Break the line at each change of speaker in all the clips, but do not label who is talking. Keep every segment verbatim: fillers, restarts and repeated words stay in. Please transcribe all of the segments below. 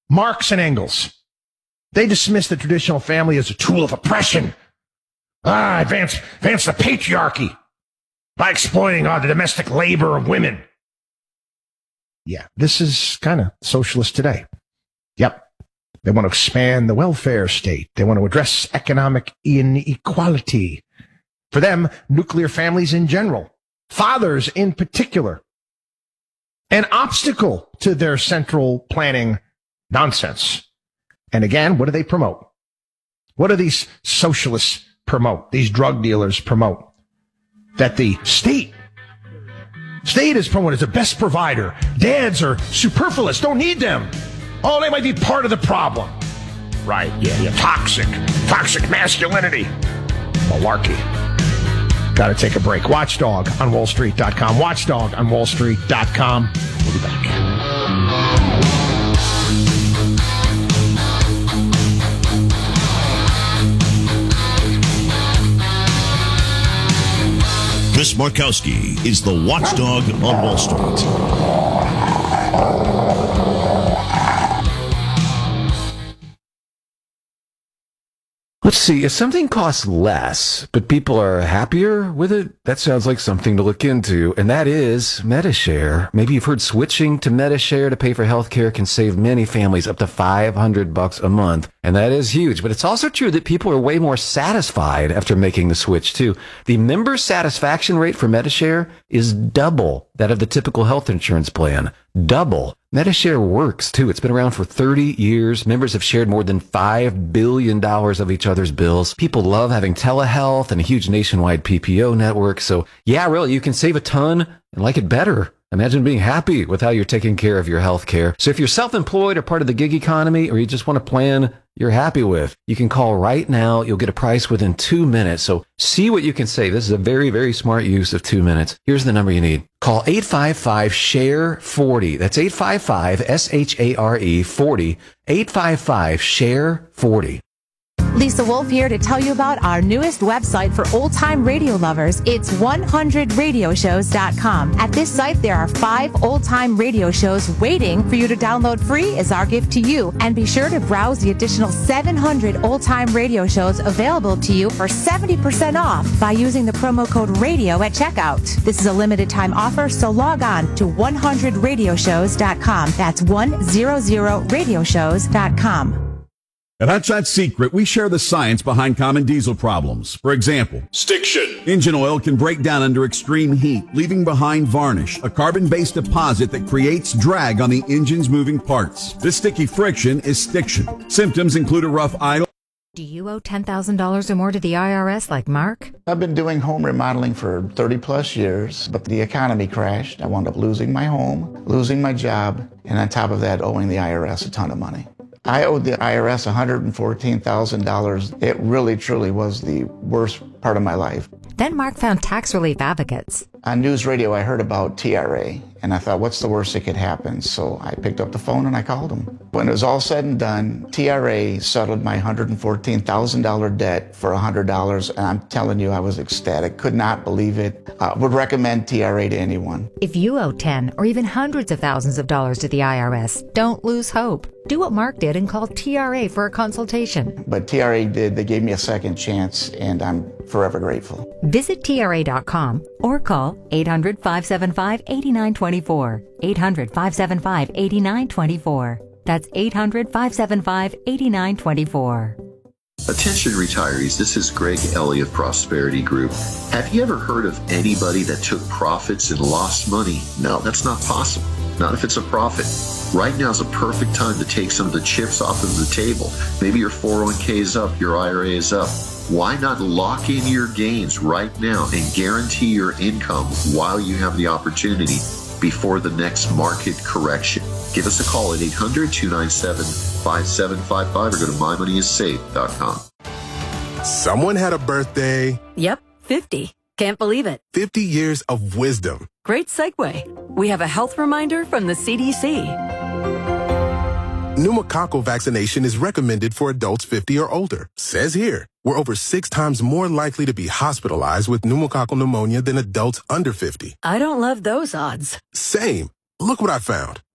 Marx and Engels. They dismissed the traditional family as a tool of oppression. Ah, advance, advance the patriarchy by exploiting uh, the domestic labor of women. Yeah, this is kind of socialist today. Yep. They want to expand the welfare state. They want to address economic inequality. For them, nuclear families in general, fathers in particular, an obstacle to their central planning nonsense. And again, what do they promote? What do these socialists promote? These drug dealers promote? That the state, state is promoted as the best provider. Dads are superfluous, don't need them. Oh, they might be part of the problem. Right, yeah, yeah, toxic, toxic masculinity. Malarkey. Got to take a break. Watchdog on wall street dot com. Watchdog on wall street dot com. We'll be back.
Chris Markowski is the Watchdog on Wall Street.
Let's see, if something costs less, but people are happier with it, that sounds like something to look into, and that is Medi-Share. Maybe you've heard switching to Medi-Share to pay for healthcare can save many families up to five hundred bucks a month, and that is huge. But it's also true that people are way more satisfied after making the switch, too. The member satisfaction rate for Medi-Share is double that of the typical health insurance plan. Double. Medi-Share works, too. It's been around for thirty years. Members have shared more than five billion dollars of each other's bills. People love having telehealth and a huge nationwide P P O network. So, yeah, really, you can save a ton and like it better. Imagine being happy with how you're taking care of your health care. So if you're self-employed or part of the gig economy, or you just want a plan you're happy with, you can call right now. You'll get a price within two minutes. So see what you can save. This is a very, very smart use of two minutes. Here's the number you need. Call eight five five, S H A R E, forty. That's eight five five, S H A R E, forty. eight five five, S H A R E, forty.
Lisa Wolf here to tell you about our newest website for old-time radio lovers. It's one hundred radio shows dot com. At this site, there are five old-time radio shows waiting for you to download free as our gift to you. And be sure to browse the additional seven hundred old-time radio shows available to you for seventy percent off by using the promo code RADIO at checkout. This is a limited-time offer, so log on to one hundred radio shows dot com. That's one hundred radio shows dot com.
At Hot Shot Secret, we share the science behind common diesel problems. For example,
stiction.
Engine oil can break down under extreme heat, leaving behind varnish, a carbon-based deposit that creates drag on the engine's moving parts. This sticky friction is stiction. Symptoms include a rough idle.
Do you owe ten thousand dollars or more to the I R S like Mark?
I've been doing home remodeling for thirty plus years, but the economy crashed. I wound up losing my home, losing my job, and on top of that, owing the I R S a ton of money. I owed the I R S one hundred fourteen thousand dollars. It really, truly was the worst part of my life.
Then Mark found Tax Relief Advocates.
On news radio, I heard about T R A, and I thought, what's the worst that could happen? So I picked up the phone and I called them. When it was all said and done, T R A settled my one hundred fourteen thousand dollars debt for one hundred dollars, and I'm telling you, I was ecstatic. Could not believe it. Uh, would recommend T R A to anyone.
If you owe ten or even hundreds of thousands of dollars to the I R S, don't lose hope. Do what Mark did and call T R A for a consultation.
But T R A did. They gave me a second chance, and I'm forever grateful.
Visit T R A dot com or call eight hundred, five seven five, eight nine two four. eight hundred, five seven five, eight nine two four. That's eight hundred, five seven five, eight nine two four.
Attention retirees, this is Greg Ellie of Prosperity Group. Have you ever heard of anybody that took profits and lost money? No, that's not possible. Not if it's a profit. Right now is a perfect time to take some of the chips off of the table. Maybe your four oh one k is up, your I R A is up. Why not lock in your gains right now and guarantee your income while you have the opportunity before the next market correction? Give us a call at eight hundred, two nine seven, five seven five five or go to my money is safe dot com.
Someone had a birthday.
Yep, fifty. Can't believe it.
fifty years of wisdom.
Great segue. We have a health reminder from the C D C.
Pneumococcal vaccination is recommended for adults fifty or older. Says here, we're over six times more likely to be hospitalized with pneumococcal pneumonia than adults under fifty.
I don't love those odds.
Same. Look what I found.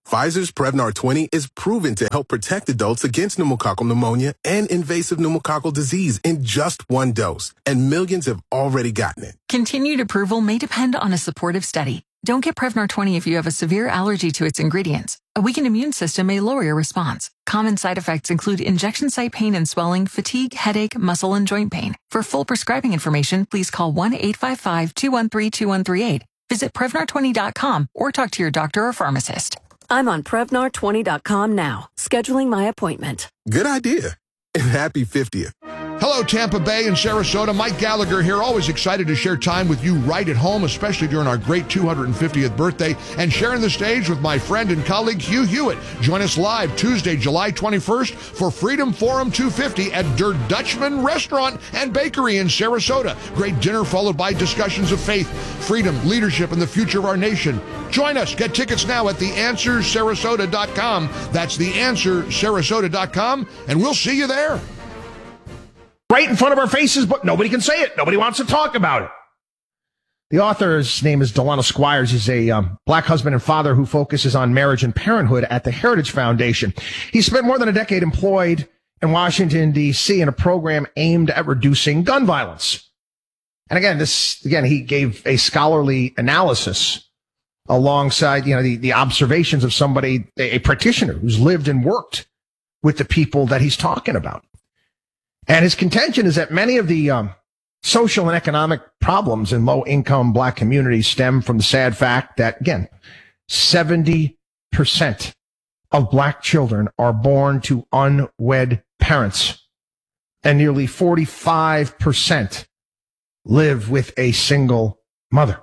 Pfizer's Prevnar twenty is proven to help protect adults against pneumococcal pneumonia and invasive pneumococcal disease in just one dose, and millions have already gotten it.
Continued approval may depend on a supportive study. Don't get Prevnar twenty if you have a severe allergy to its ingredients. A weakened immune system may lower your response. Common side effects include injection site pain and swelling, fatigue, headache, muscle, and joint pain. For full prescribing information, please call one eight five five, two one three, two one three eight. Visit Prevnar twenty dot com or talk to your doctor or pharmacist.
I'm on Prevnar twenty dot com now, scheduling my appointment.
Good idea. And happy fiftieth.
Hello, Tampa Bay and Sarasota. Mike Gallagher here. Always excited to share time with you right at home, especially during our great two hundred fiftieth birthday, and sharing the stage with my friend and colleague Hugh Hewitt. Join us live Tuesday, July twenty-first for Freedom Forum two fifty at Der Dutchman Restaurant and Bakery in Sarasota. Great dinner followed by discussions of faith, freedom, leadership, and the future of our nation. Join us. Get tickets now at the answer sarasota dot com. That's the answer sarasota dot com, and we'll see you there.
Right in front of our faces, but nobody can say it. Nobody wants to talk about it. The author's name is Delano Squires. He's a um, black husband and father who focuses on marriage and parenthood at the Heritage Foundation. He spent more than a decade employed in Washington, D C in a program aimed at reducing gun violence. And again, this, again, he gave a scholarly analysis alongside, you know, the, the observations of somebody, a, a practitioner who's lived and worked with the people that he's talking about. And his contention is that many of the um, social and economic problems in low-income black communities stem from the sad fact that, again, seventy percent of black children are born to unwed parents, and nearly forty-five percent live with a single mother.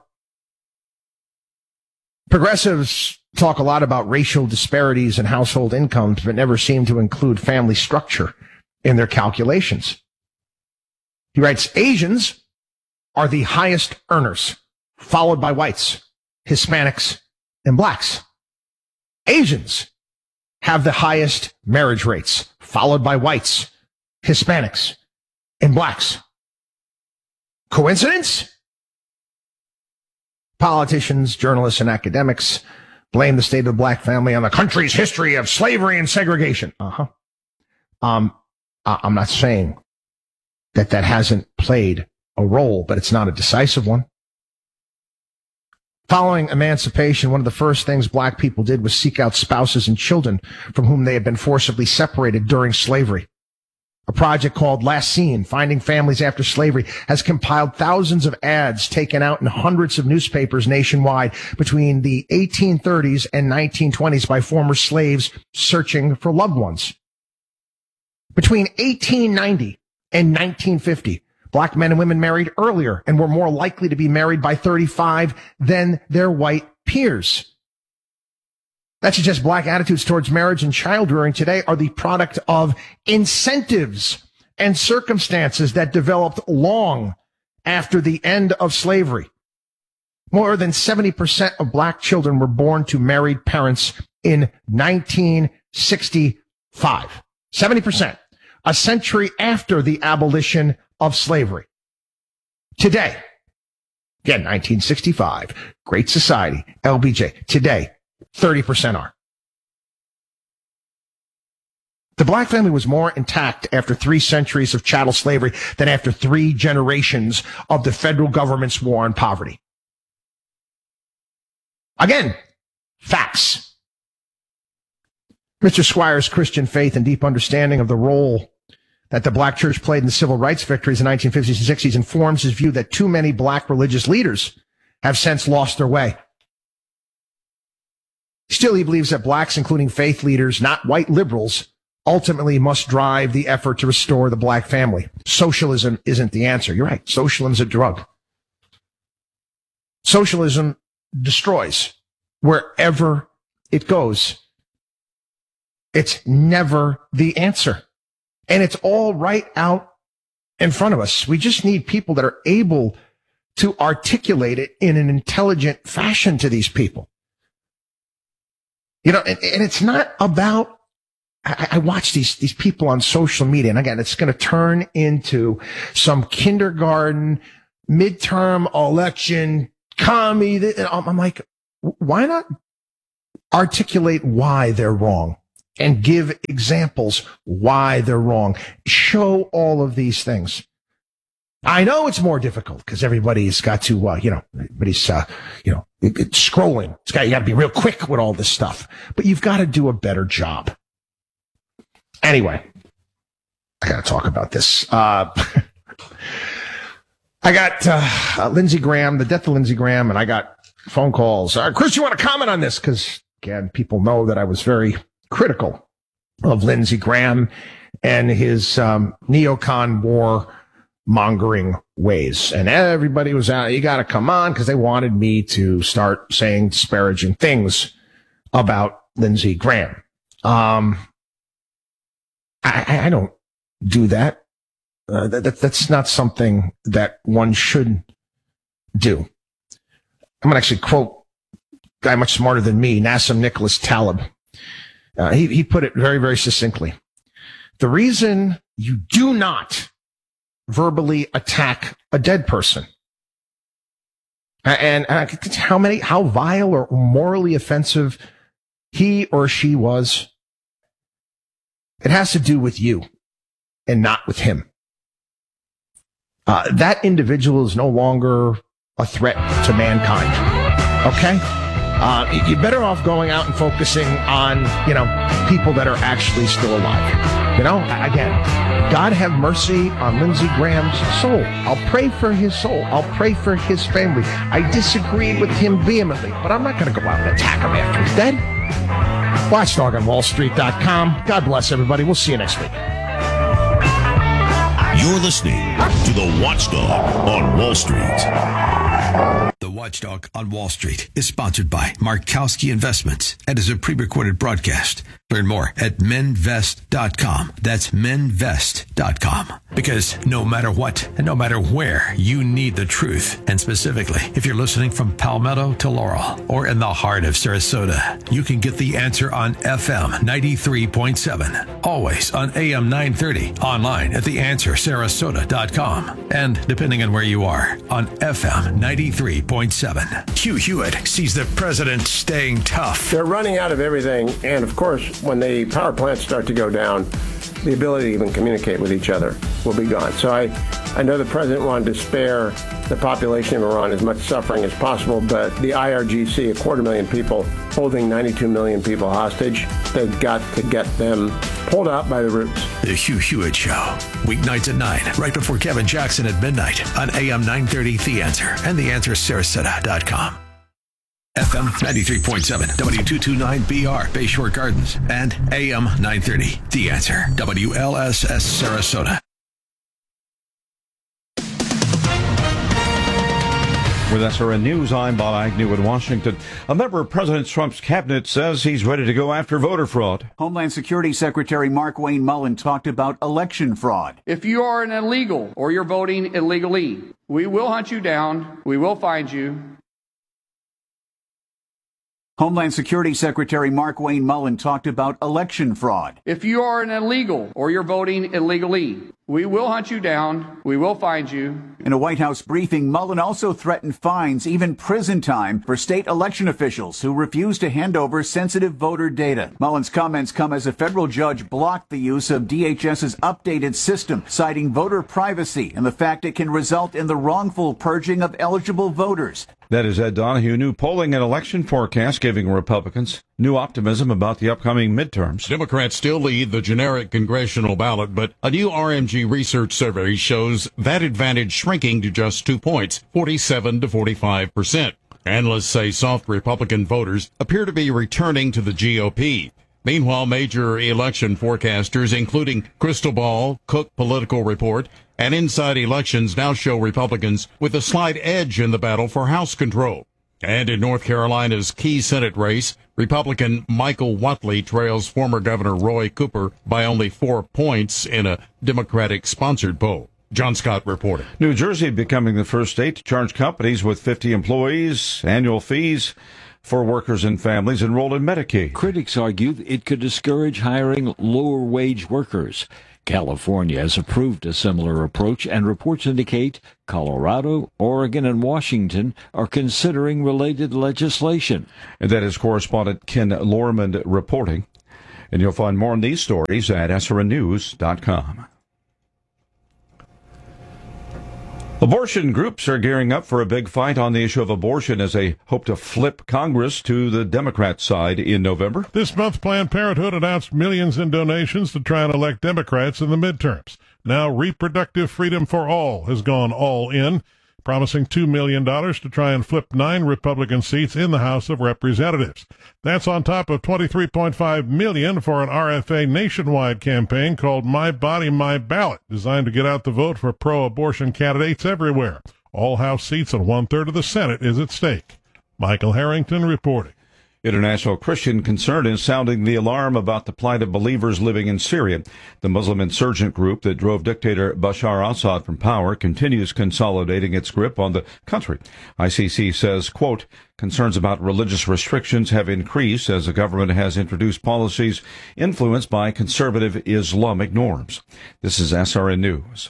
Progressives talk a lot about racial disparities in household incomes, but never seem to include family structure in their calculations. He writes, Asians are the highest earners, followed by whites, Hispanics, and blacks. Asians have the highest marriage rates, followed by whites, Hispanics, and blacks. Coincidence? Politicians, journalists, and academics blame the state of the black family on the country's history of slavery and segregation. Uh-huh. Um, I'm not saying that that hasn't played a role, but it's not a decisive one. Following emancipation, one of the first things black people did was seek out spouses and children from whom they had been forcibly separated during slavery. A project called Last Seen, Finding Families After Slavery, has compiled thousands of ads taken out in hundreds of newspapers nationwide between the eighteen thirties and nineteen twenties by former slaves searching for loved ones. Between eighteen ninety and nineteen fifty, black men and women married earlier and were more likely to be married by thirty-five than their white peers. That suggests black attitudes towards marriage and child rearing today are the product of incentives and circumstances that developed long after the end of slavery. More than seventy percent of black children were born to married parents in nineteen sixty-five. seventy percent. A century after the abolition of slavery. Today, again, nineteen sixty-five, Great Society, L B J. Today, thirty percent are. The black family was more intact after three centuries of chattel slavery than after three generations of the federal government's war on poverty. Again, facts. Mister Squire's Christian faith and deep understanding of the role that the black church played in the civil rights victories in the nineteen fifties and sixties informs his view that too many black religious leaders have since lost their way. Still, he believes that blacks, including faith leaders, not white liberals, ultimately must drive the effort to restore the black family. Socialism isn't the answer. You're right. Socialism's a drug. Socialism destroys wherever it goes. It's never the answer. And it's all right out in front of us. We just need people that are able to articulate it in an intelligent fashion to these people. You know, and, and it's not about, I, I watch these, these people on social media, and again, it's going to turn into some kindergarten, midterm election, commie. I'm like, why not articulate why they're wrong and give examples why they're wrong. Show all of these things. I know it's more difficult because everybody's got to, uh, you know, everybody's, uh, you know, it, it's scrolling. It's got, you got to be real quick with all this stuff, but you've got to do a better job. Anyway, I got to talk about this. Uh, I got uh, uh, Lindsey Graham, the death of Lindsey Graham, and I got phone calls. Uh, Chris, you want to comment on this? Because, again, people know that I was very critical of Lindsey Graham and his um, neocon war mongering ways. And everybody was out, you got to come on, because they wanted me to start saying disparaging things about Lindsey Graham. Um, I, I don't do that. Uh, that, that. That's not something that one should do. I'm going to actually quote a guy much smarter than me, Nassim Nicholas Taleb. Uh, he, he put it very, very succinctly. The reason you do not verbally attack a dead person, and, and how many, how vile or morally offensive he or she was, it has to do with you and not with him. Uh, that individual is no longer a threat to mankind. Okay? Uh, you're better off going out and focusing on, you know, people that are actually still alive. You know, again, God have mercy on Lindsey Graham's soul. I'll pray for his soul. I'll pray for his family. I disagreed with him vehemently, but I'm not going to go out and attack him after he's dead. Watchdog on Wall Street dot com. God bless everybody. We'll see you next week.
You're listening to the Watchdog on Wall Street.
The Watchdog on Wall Street is sponsored by Markowski Investments and is a pre-recorded broadcast. Learn more at menvest dot com. That's menvest dot com. Because no matter what and no matter where, you need the truth. And specifically, if you're listening from Palmetto to Laurel or in the heart of Sarasota, you can get the answer on F M ninety-three point seven. Always on A M nine thirty. Online at the answer sarasota dot com. And depending on where you are, on F M ninety-three point seven. Hugh Hewitt sees the president staying tough.
They're running out of everything. And of course, when the power plants start to go down, the ability to even communicate with each other will be gone. So I, I know the president wanted to spare the population of Iran as much suffering as possible, but the I R G C, a quarter million people, holding ninety-two million people hostage, they've got to get them pulled out by the roots.
The Hugh Hewitt Show, weeknights at nine, right before Kevin Jackson at midnight on A M nine thirty The Answer and the answer sarasota dot com. F M ninety-three point seven, W two twenty-nine B R, Bayshore Gardens, and A M nine thirty, The Answer, W L S S Sarasota.
With S R N News, I'm Bob Agnew in Washington. A member of President Trump's cabinet says he's ready to go after voter fraud.
Homeland Security Secretary Markwayne Mullin talked about election fraud.
If you are an illegal or you're voting illegally, we will hunt you down, we will find you.
Homeland Security Secretary Markwayne Mullin talked about election fraud.
If you are an illegal or you're voting illegally, we will hunt you down, we will find you.
In a White House briefing, Mullin also threatened fines, even prison time, for state election officials who refuse to hand over sensitive voter data. Mullin's comments come as a federal judge blocked the use of D H S's updated system, citing voter privacy and the fact it can result in the wrongful purging of eligible voters.
That is Ed Donahue. New polling and election forecast giving Republicans new optimism about the upcoming midterms.
Democrats still lead the generic congressional ballot, but a new R M G research survey shows that advantage shrinking to just two points, forty-seven to forty-five percent. Analysts say soft Republican voters appear to be returning to the G O P. Meanwhile, major election forecasters, including Crystal Ball, Cook Political Report, and Inside Elections now show Republicans with a slight edge in the battle for House control. And in North Carolina's key Senate race, Republican Michael Whatley trails former Governor Roy Cooper by only four points in a Democratic-sponsored poll. John Scott reporting.
New Jersey becoming the first state to charge companies with fifty employees annual fees for workers and families enrolled in Medicaid.
Critics argue it could discourage hiring lower-wage workers. California has approved a similar approach, and reports indicate Colorado, Oregon, and Washington are considering related legislation.
And that is correspondent Ken Lormond reporting. And you'll find more on these stories at S R N news dot com. Abortion groups are gearing up for a big fight on the issue of abortion as they hope to flip Congress to the Democrat side in November.
This month, Planned Parenthood announced millions in donations to try and elect Democrats in the midterms. Now, Reproductive Freedom for All has gone all in, promising two million dollars to try and flip nine Republican seats in the House of Representatives. That's on top of twenty-three point five million dollars for an R F A nationwide campaign called My Body, My Ballot, designed to get out the vote for pro-abortion candidates everywhere. All House seats and one-third of the Senate is at stake. Michael Harrington reporting.
International Christian Concern is sounding the alarm about the plight of believers living in Syria. The Muslim insurgent group that drove dictator Bashar al-Assad from power continues consolidating its grip on the country. I C C says, quote, concerns about religious restrictions have increased as the government has introduced policies influenced by conservative Islamic norms. This is S R N News.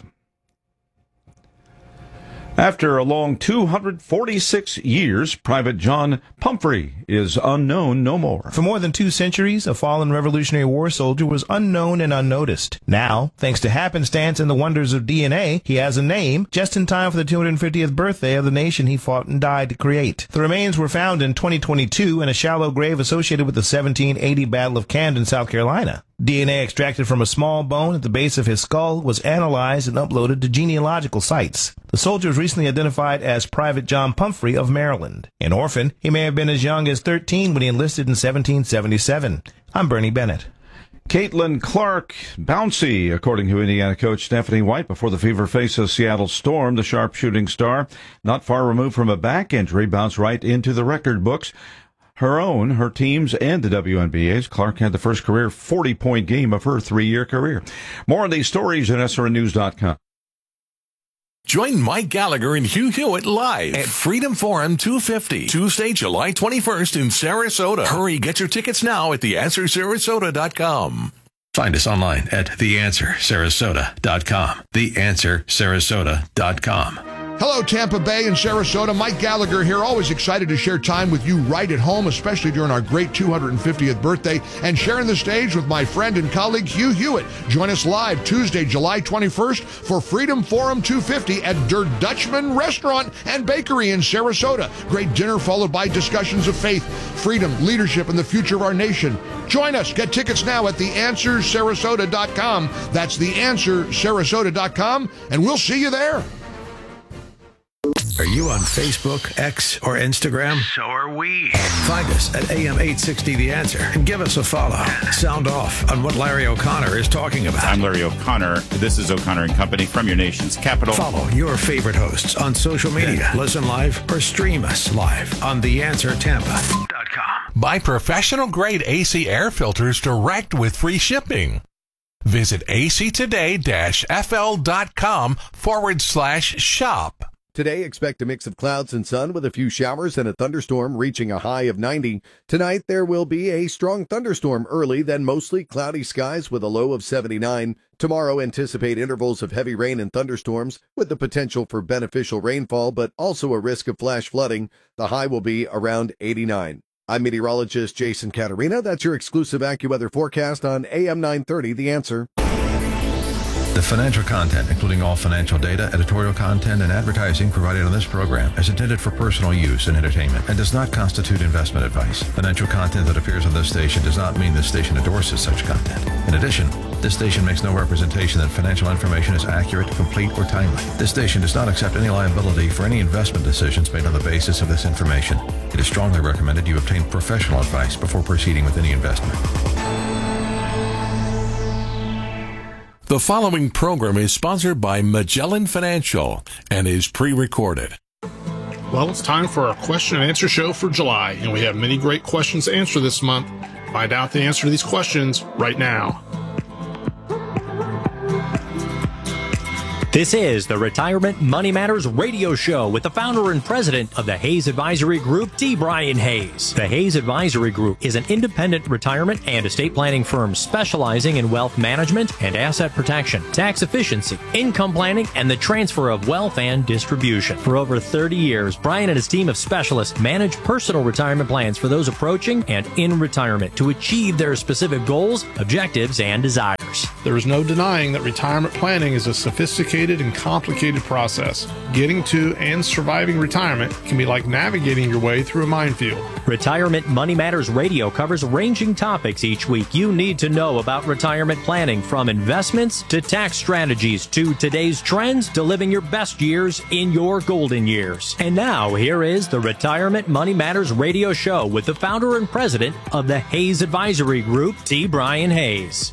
After a long two hundred forty-six years, Private John Pumphrey is unknown no more.
For more than two centuries, a fallen Revolutionary War soldier was unknown and unnoticed. Now, thanks to happenstance and the wonders of D N A, he has a name just in time for the two hundred fiftieth birthday of the nation he fought and died to create. The remains were found in twenty twenty-two in a shallow grave associated with the seventeen eighty Battle of Camden, South Carolina. D N A extracted from a small bone at the base of his skull was analyzed and uploaded to genealogical sites. The soldier was recently identified as Private John Pumphrey of Maryland. An orphan, he may have been as young as thirteen when he enlisted in seventeen seventy-seven. I'm Bernie Bennett.
Caitlin Clark, bouncy, according to Indiana coach Stephanie White, before the Fever faces Seattle Storm. The sharpshooting star, not far removed from a back injury, bounced right into the record books. Her own, her team's, and the W N B A's. Clark had the first career forty-point game of her three-year career. More on these stories at S R N news dot com.
Join Mike Gallagher and Hugh Hewitt live at Freedom Forum two fifty, Tuesday, July twenty-first in Sarasota. Hurry, get your tickets now at the answer sarasota dot com.
Find us online at the answer sarasota dot com. the answer sarasota dot com.
Hello, Tampa Bay and Sarasota. Mike Gallagher here, always excited to share time with you right at home, especially during our great two hundred fiftieth birthday, and sharing the stage with my friend and colleague Hugh Hewitt. Join us live Tuesday, July twenty-first for Freedom Forum two fifty at Der Dutchman Restaurant and Bakery in Sarasota. Great dinner followed by discussions of faith, freedom, leadership, and the future of our nation. Join us. Get tickets now at the answer sarasota dot com. That's the answer sarasota dot com, and we'll see you there.
Are you on Facebook, X, or Instagram?
So are we.
Find us at A M eight sixty The Answer and give us a follow. Sound off on what Larry O'Connor is talking about.
I'm Larry O'Connor. This is O'Connor and Company from your nation's capital.
Follow your favorite hosts on social media. Listen live or stream us live on the answer tampa dot com.
Buy professional-grade A C air filters direct with free shipping. Visit actoday-fl.com forward slash shop.
Today, expect a mix of clouds and sun with a few showers and a thunderstorm reaching a high of ninety. Tonight, there will be a strong thunderstorm early, then mostly cloudy skies with a low of seventy-nine. Tomorrow, anticipate intervals of heavy rain and thunderstorms with the potential for beneficial rainfall, but also a risk of flash flooding. The high will be around eighty-nine. I'm meteorologist Jason Caterina. That's your exclusive AccuWeather forecast on A M nine thirty, The Answer.
The financial content, including all financial data, editorial content, and advertising provided on this program is intended for personal use and entertainment and does not constitute investment advice. Financial content that appears on this station does not mean this station endorses such content. In addition, this station makes no representation that financial information is accurate, complete, or timely. This station does not accept any liability for any investment decisions made on the basis of this information. It is strongly recommended you obtain professional advice before proceeding with any investment.
The following program is sponsored by Magellan Financial and is pre-recorded.
Well, it's time for our question and answer show for July, and we have many great questions to answer this month. Find out the answer to these questions right now.
This is the Retirement Money Matters radio show with the founder and president of the Hayes Advisory Group, T. Brian Hayes. The Hayes Advisory Group is an independent retirement and estate planning firm specializing in wealth management and asset protection, tax efficiency, income planning, and the transfer of wealth and distribution. For over thirty years, Brian and his team of specialists manage personal retirement plans for those approaching and in retirement to achieve their specific goals, objectives, and desires.
There is no denying that retirement planning is a sophisticated and complicated process. Getting to and surviving retirement can be like navigating your way through a minefield.
Retirement Money Matters Radio covers ranging topics each week you need to know about retirement planning, from investments to tax strategies to today's trends to living your best years in your golden years. And now, here is the Retirement Money Matters Radio show with the founder and president of the Hayes Advisory Group, T. Brian Hayes.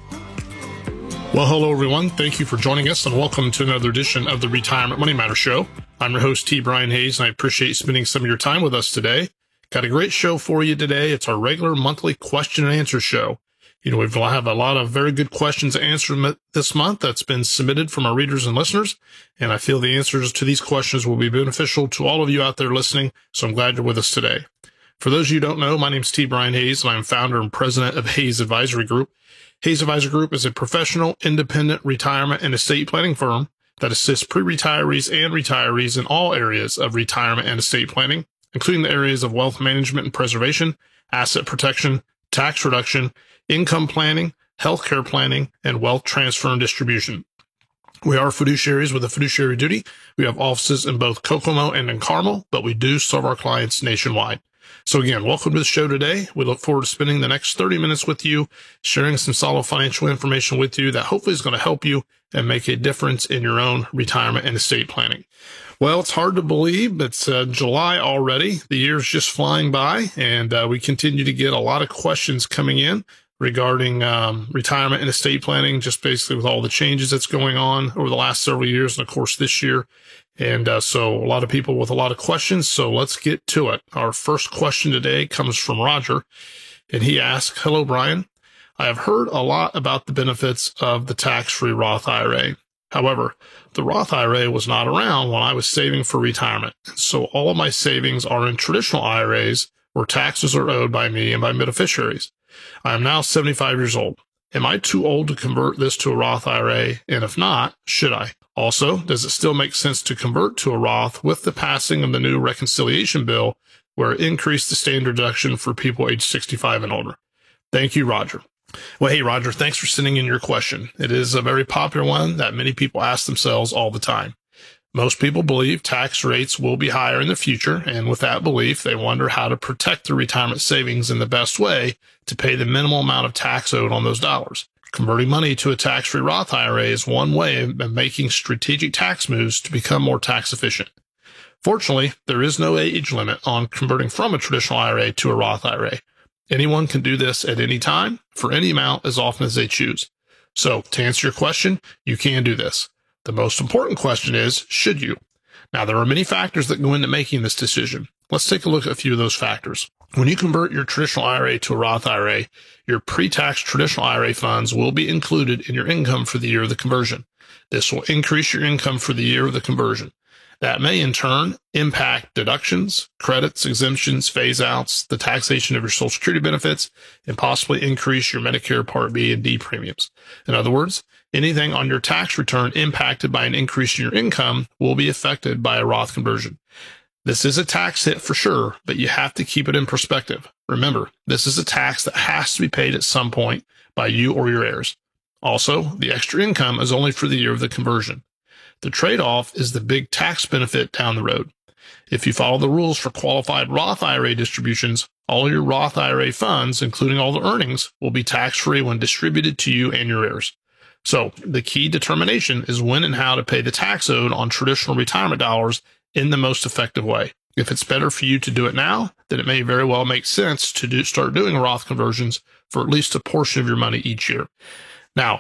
Well, hello, everyone. Thank you for joining us, and welcome to another edition of the Retirement Money Matters Show. I'm your host, T. Brian Hayes, and I appreciate spending some of your time with us today. Got a great show for you today. It's our regular monthly question and answer show. You know, we've have a lot of very good questions answered this month that's been submitted from our readers and listeners, and I feel the answers to these questions will be beneficial to all of you out there listening, so I'm glad you're with us today. For those of you who don't know, my name is T. Brian Hayes, and I'm founder and president of Hayes Advisory Group. Hayes Advisory Group is a professional, independent retirement and estate planning firm that assists pre-retirees and retirees in all areas of retirement and estate planning, including the areas of wealth management and preservation, asset protection, tax reduction, income planning, healthcare planning, and wealth transfer and distribution. We are fiduciaries with a fiduciary duty. We have offices in both Kokomo and in Carmel, but we do serve our clients nationwide. So again, welcome to the show today. We look forward to spending the next thirty minutes with you, sharing some solid financial information with you that hopefully is going to help you and make a difference in your own retirement and estate planning. Well, it's hard to believe it's uh, July already. The year's just flying by, and uh, we continue to get a lot of questions coming in regarding um, retirement and estate planning, just basically with all the changes that's going on over the last several years, and of course this year. And uh, so a lot of people with a lot of questions. So let's get to it. Our first question today comes from Roger, and he asks, "Hello, Brian. I have heard a lot about the benefits of the tax-free Roth I R A. However, the Roth I R A was not around when I was saving for retirement. So all of my savings are in traditional I R As where taxes are owed by me and by beneficiaries. I am now seventy-five years old. Am I too old to convert this to a Roth I R A? And if not, should I? Also, does it still make sense to convert to a Roth with the passing of the new reconciliation bill where it increased the standard deduction for people age sixty-five and older? Thank you, Roger." Well, hey, Roger, thanks for sending in your question. It is a very popular one that many people ask themselves all the time. Most people believe tax rates will be higher in the future, and with that belief, they wonder how to protect their retirement savings in the best way to pay the minimal amount of tax owed on those dollars. Converting money to a tax-free Roth I R A is one way of making strategic tax moves to become more tax efficient. Fortunately, there is no age limit on converting from a traditional I R A to a Roth I R A. Anyone can do this at any time, for any amount, as often as they choose. So, to answer your question, you can do this. The most important question is, should you? Now, there are many factors that go into making this decision. Let's take a look at a few of those factors. When you convert your traditional I R A to a Roth I R A, your pre-tax traditional I R A funds will be included in your income for the year of the conversion. This will increase your income for the year of the conversion. That may, in turn, impact deductions, credits, exemptions, phase-outs, the taxation of your Social Security benefits, and possibly increase your Medicare Part B and D premiums. In other words, anything on your tax return impacted by an increase in your income will be affected by a Roth conversion. This is a tax hit for sure, but you have to keep it in perspective. Remember, this is a tax that has to be paid at some point by you or your heirs. Also, the extra income is only for the year of the conversion. The trade-off is the big tax benefit down the road. If you follow the rules for qualified Roth I R A distributions, all your Roth I R A funds, including all the earnings, will be tax-free when distributed to you and your heirs. So the key determination is when and how to pay the tax owed on traditional retirement dollars in the most effective way. If it's better for you to do it now, then it may very well make sense to do, start doing Roth conversions for at least a portion of your money each year. Now,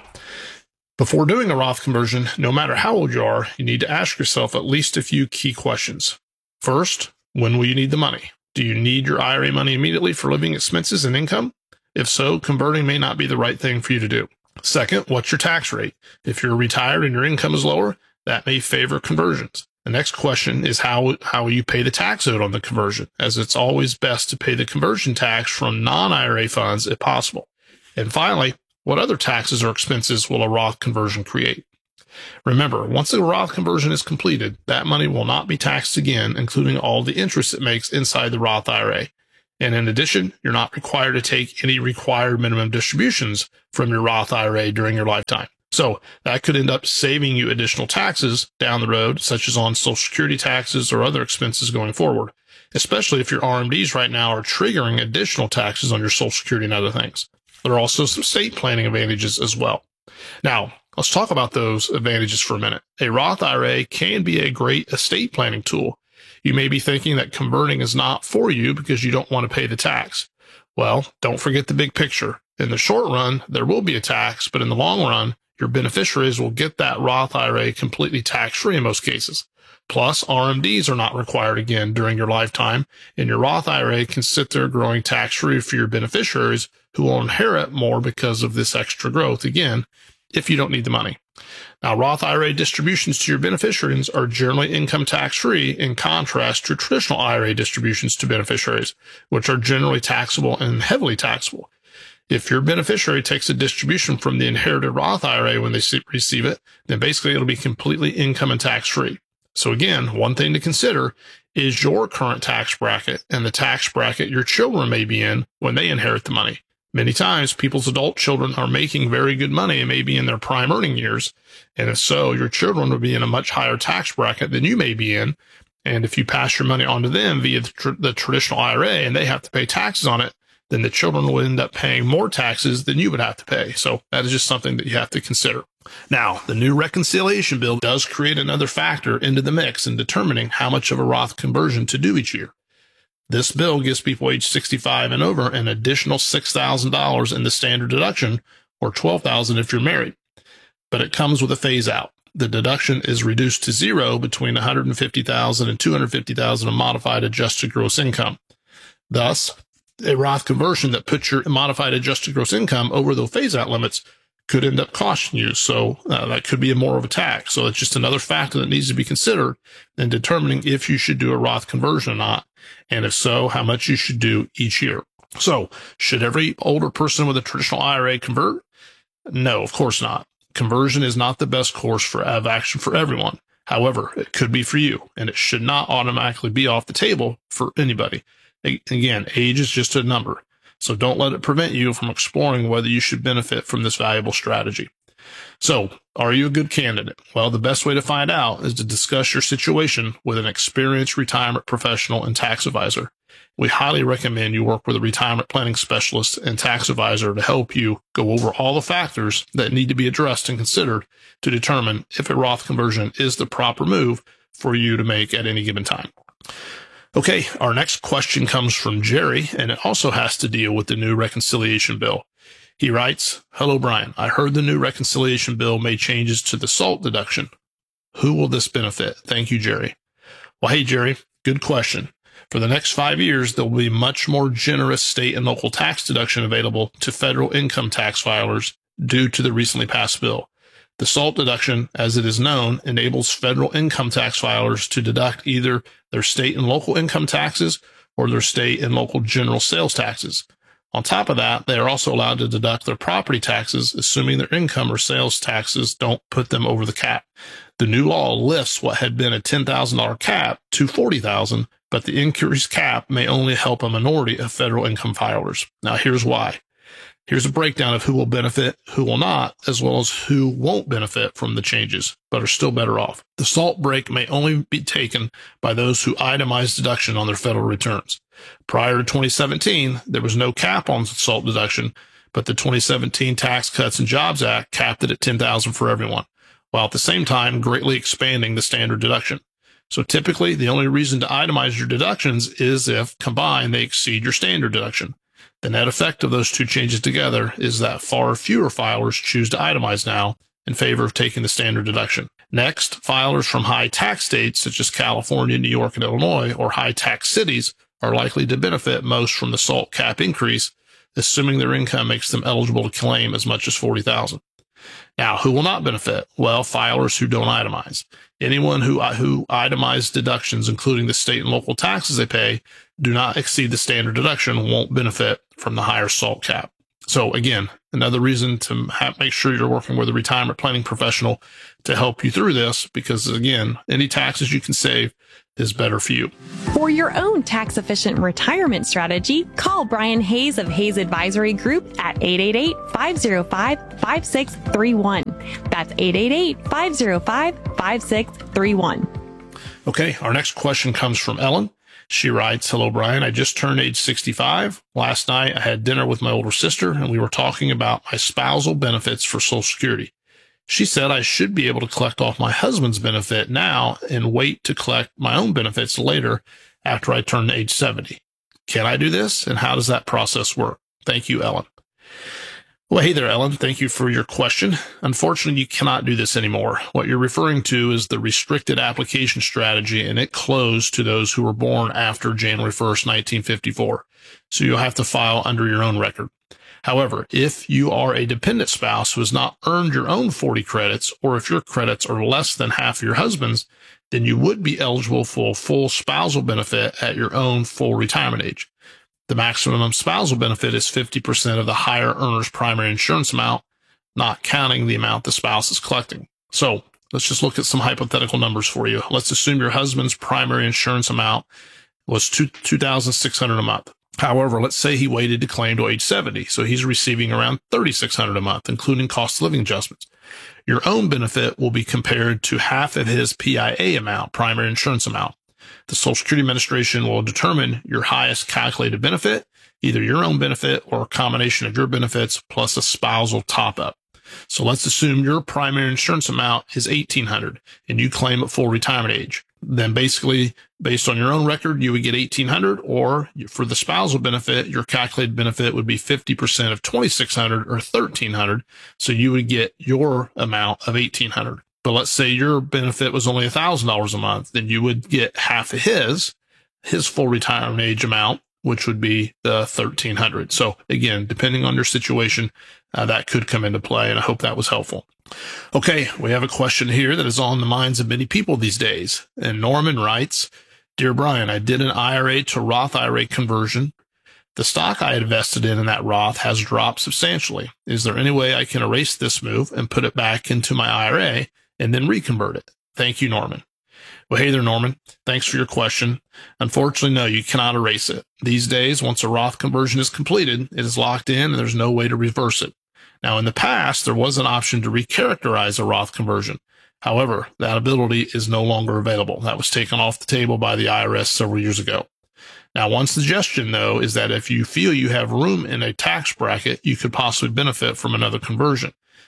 before doing a Roth conversion, no matter how old you are, you need to ask yourself at least a few key questions. First, when will you need the money? Do you need your I R A money immediately for living expenses and income? If so, converting may not be the right thing for you to do. Second, what's your tax rate? If you're retired and your income is lower, that may favor conversions. The next question is how, how you pay the tax owed on the conversion, as it's always best to pay the conversion tax from non-I R A funds if possible. And finally, what other taxes or expenses will a Roth conversion create? Remember, once a Roth conversion is completed, that money will not be taxed again, including all the interest it makes inside the Roth I R A. And in addition, you're not required to take any required minimum distributions from your Roth I R A during your lifetime. So that could end up saving you additional taxes down the road, such as on Social Security taxes or other expenses going forward, especially if your R M Ds right now are triggering additional taxes on your Social Security and other things. There are also some estate planning advantages as well. Now, let's talk about those advantages for a minute. A Roth I R A can be a great estate planning tool. You may be thinking that converting is not for you because you don't want to pay the tax. Well, don't forget the big picture. In the short run, there will be a tax, but in the long run, your beneficiaries will get that Roth I R A completely tax-free in most cases. Plus, R M Ds are not required again during your lifetime, and your Roth I R A can sit there growing tax-free for your beneficiaries who will inherit more because of this extra growth, again, if you don't need the money. Now, Roth I R A distributions to your beneficiaries are generally income tax-free in contrast to traditional I R A distributions to beneficiaries, which are generally taxable and heavily taxable. If your beneficiary takes a distribution from the inherited Roth I R A when they receive it, then basically it'll be completely income and tax-free. So again, one thing to consider is your current tax bracket and the tax bracket your children may be in when they inherit the money. Many times, people's adult children are making very good money and may be in their prime earning years. And if so, your children will be in a much higher tax bracket than you may be in. And if you pass your money on to them via the, tr- the traditional I R A and they have to pay taxes on it, then the children will end up paying more taxes than you would have to pay. So that is just something that you have to consider. Now, the new reconciliation bill does create another factor into the mix in determining how much of a Roth conversion to do each year. This bill gives people age sixty-five and over an additional six thousand dollars in the standard deduction, or twelve thousand dollars if you're married. But it comes with a phase out. The deduction is reduced to zero between one hundred fifty thousand dollars and two hundred fifty thousand dollars of modified adjusted gross income. Thus, a Roth conversion that puts your modified adjusted gross income over the phase-out limits could end up costing you. So uh, that could be a more of a tax. So it's just another factor that needs to be considered in determining if you should do a Roth conversion or not. And if so, how much you should do each year. So should every older person with a traditional I R A convert? No, of course not. Conversion is not the best course for of action for everyone. However, it could be for you, and it should not automatically be off the table for anybody. Again, age is just a number, so don't let it prevent you from exploring whether you should benefit from this valuable strategy. So, are you a good candidate? Well, the best way to find out is to discuss your situation with an experienced retirement professional and tax advisor. We highly recommend you work with a retirement planning specialist and tax advisor to help you go over all the factors that need to be addressed and considered to determine if a Roth conversion is the proper move for you to make at any given time. Okay, our next question comes from Jerry, and it also has to deal with the new reconciliation bill. He writes, "Hello, Brian. I heard the new reconciliation bill made changes to the SALT deduction. Who will this benefit? Thank you, Jerry." Well, hey, Jerry, good question. For the next five years, there will be much more generous state and local tax deduction available to federal income tax filers due to the recently passed bill. The SALT deduction, as it is known, enables federal income tax filers to deduct either their state and local income taxes or their state and local general sales taxes. On top of that, they are also allowed to deduct their property taxes, assuming their income or sales taxes don't put them over the cap. The new law lifts what had been a ten thousand dollars cap to forty thousand dollars, but the increased cap may only help a minority of federal income filers. Now, here's why. Here's a breakdown of who will benefit, who will not, as well as who won't benefit from the changes, but are still better off. The SALT break may only be taken by those who itemize deduction on their federal returns. Prior to twenty seventeen, there was no cap on SALT deduction, but the twenty seventeen Tax Cuts and Jobs Act capped it at ten thousand dollars for everyone, while at the same time greatly expanding the standard deduction. So typically, the only reason to itemize your deductions is if, combined, they exceed your standard deduction. The net effect of those two changes together is that far fewer filers choose to itemize now in favor of taking the standard deduction. Next, filers from high tax states such as California, New York, and Illinois, or high tax cities, are likely to benefit most from the SALT cap increase, assuming their income makes them eligible to claim as much as forty thousand dollars. Now, who will not benefit? Well, filers who don't itemize. Anyone who who itemized deductions, including the state and local taxes they pay, do not exceed the standard deduction, won't benefit from the higher SALT cap. So again, another reason to have, make sure you're working with a retirement planning professional to help you through this, because again, any taxes you can save is better for you.
For your own tax-efficient retirement strategy, call Brian Hayes of Hayes Advisory Group at eight eight eight, five oh five, five six three one. That's eight eight eight, five oh five, five six three one.
Okay, our next question comes from Ellen. She writes, hello, Brian. I just turned age sixty-five. Last night, I had dinner with my older sister, and we were talking about my spousal benefits for Social Security. She said I should be able to collect off my husband's benefit now and wait to collect my own benefits later after I turn age seventy. Can I do this? And how does that process work? Thank you, Ellen. Well, hey there, Ellen. Thank you for your question. Unfortunately, you cannot do this anymore. What you're referring to is the restricted application strategy, and it closed to those who were born after January first, nineteen fifty-four. So you'll have to file under your own record. However, if you are a dependent spouse who has not earned your own forty credits, or if your credits are less than half your husband's, then you would be eligible for full spousal benefit at your own full retirement age. The maximum spousal benefit is fifty percent of the higher earner's primary insurance amount, not counting the amount the spouse is collecting. So let's just look at some hypothetical numbers for you. Let's assume your husband's primary insurance amount was two thousand six hundred dollars a month. However, let's say he waited to claim to age seventy, so he's receiving around thirty-six hundred dollars a month, including cost of living adjustments. Your own benefit will be compared to half of his P I A amount, primary insurance amount. The Social Security Administration will determine your highest calculated benefit, either your own benefit or a combination of your benefits plus a spousal top-up. So let's assume your primary insurance amount is eighteen hundred dollars and you claim at full retirement age. Then basically, based on your own record, you would get eighteen hundred dollars, or for the spousal benefit, your calculated benefit would be fifty percent of twenty-six hundred dollars or thirteen hundred dollars. So you would get your amount of eighteen hundred dollars. But let's say your benefit was only one thousand dollars a month, then you would get half of his, his full retirement age amount, which would be the thirteen hundred dollars. So again, depending on your situation, uh, that could come into play, and I hope that was helpful. Okay, we have a question here that is on the minds of many people these days. And Norman writes, Dear Brian, I did an I R A to Roth I R A conversion. The stock I had invested in in that Roth has dropped substantially. Is there any way I can erase this move and put it back into my I R A and then reconvert it? Thank you, Norman. Well, hey there, Norman. Thanks for your question. Unfortunately, no, you cannot erase it. These days, once a Roth conversion is completed, it is locked in and there's no way to reverse it. Now, in the past, there was an option to recharacterize a Roth conversion. However, that ability is no longer available. That was taken off the table by the I R S several years ago. Now, one suggestion, though, is that if you feel you have room in a tax bracket, you could possibly benefit from another conversion.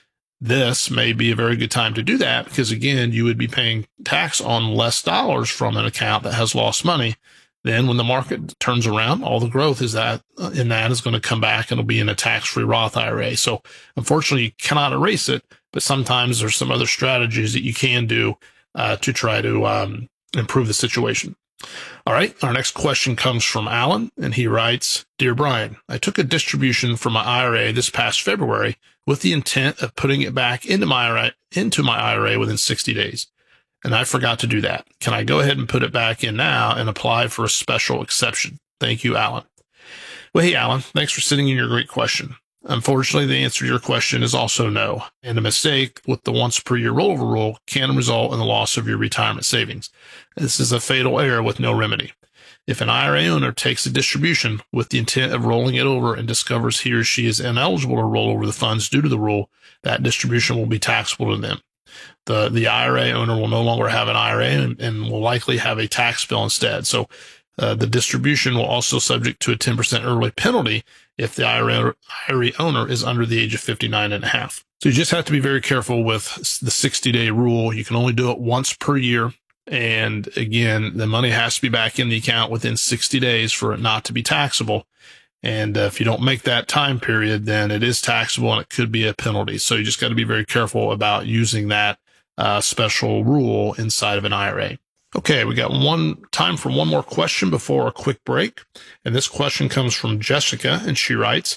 This may be a very good time to do that because, again, you would be paying tax on less dollars from an account that has lost money. Then when the market turns around, all the growth is that uh, in that is going to come back and it'll be in a tax-free Roth I R A. So unfortunately, you cannot erase it, but sometimes there's some other strategies that you can do uh, to try to um, improve the situation. All right. Our next question comes from Alan, and he writes, Dear Brian, I took a distribution from my I R A this past February with the intent of putting it back into my I R A, into my I R A within sixty days. And I forgot to do that. Can I go ahead and put it back in now and apply for a special exception? Thank you, Alan. Well, hey, Alan, thanks for sending in your great question. Unfortunately, the answer to your question is also no. And a mistake with the once per year rollover rule can result in the loss of your retirement savings. This is a fatal error with no remedy. If an I R A owner takes a distribution with the intent of rolling it over and discovers he or she is ineligible to roll over the funds due to the rule, that distribution will be taxable to them. The, the I R A owner will no longer have an I R A and, and will likely have a tax bill instead. So uh, the distribution will also subject to a ten percent early penalty if the I R A, I R A owner is under the age of fifty-nine and a half. So you just have to be very careful with the sixty day rule. You can only do it once per year. And again, the money has to be back in the account within sixty days for it not to be taxable. And uh, if you don't make that time period, then it is taxable and it could be a penalty. So you just got to be very careful about using that uh, special rule inside of an I R A. Okay, we got one time for one more question before a quick break. And this question comes from Jessica, and she writes,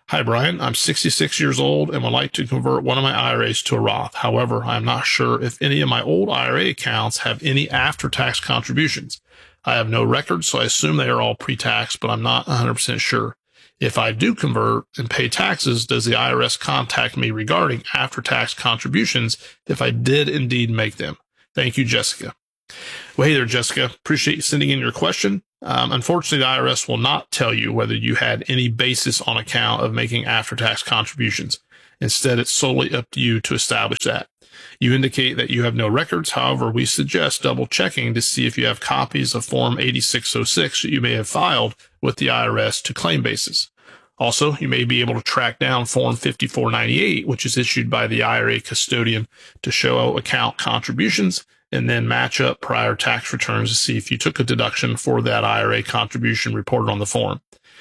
Hi, Brian. I'm sixty-six years old and would like to convert one of my I R As to a Roth. However, I'm not sure if any of my old I R A accounts have any after-tax contributions. I have no records, so I assume they are all pre-tax, but I'm not one hundred percent sure. If I do convert and pay taxes, does the I R S contact me regarding after-tax contributions if I did indeed make them? Thank you, Jessica. Well, hey there, Jessica. Appreciate you sending in your question. Um, unfortunately, the I R S will not tell you whether you had any basis on account of making after-tax contributions. Instead, it's solely up to you to establish that. You indicate that you have no records. However, we suggest double-checking to see if you have copies of Form eighty-six oh six that you may have filed with the I R S to claim basis. Also, you may be able to track down Form fifty-four ninety-eight, which is issued by the I R A custodian to show account contributions, and then match up prior tax returns to see if you took a deduction for that I R A contribution reported on the form.